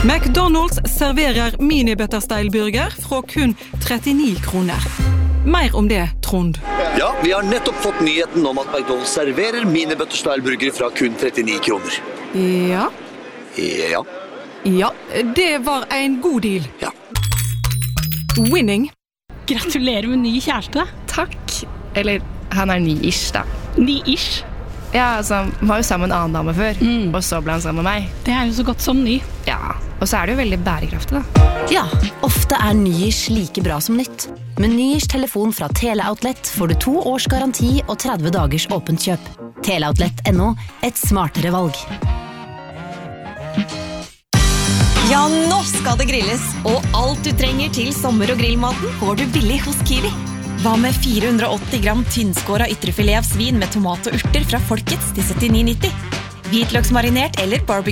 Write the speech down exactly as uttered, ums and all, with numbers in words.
McDonald's serverer mini-butterstyle-burger fra kun trettini kroner. Mer om det, Trond. Ja, vi har nettopp fått nyheten om at McDonald's serverer mini-butterstyle-burger fra kun trettini kroner. Ja. Ja. Ja, det var en god deal. Ja. Winning. Gratulerer med ny kjæreste. Takk. Eller, han er ny-ish, da. Ny-ish? Ja, altså, han var jo sammen med en annen dame før, mm. og så ble han sammen med meg. Det er jo så godt som ny. Ja, og så er det jo veldig bærekraftig, da. Ja, ofte er ny-ish like bra som nytt. Med ny-ish telefon fra Teleoutlet får du to års garanti og tretti dagers åpent kjøp. Teleoutlet punktum no, et smartere valg. Ja, nå skal det grilles, og alt du trenger til sommer- og grillmaten får du billig hos Kiwi. Hva med fire hundre og åtti gram tynnskåret ytrefilet av svin med tomat og urter fra Folkets til syttini nitti? Hvitløksmarinert eller barbecue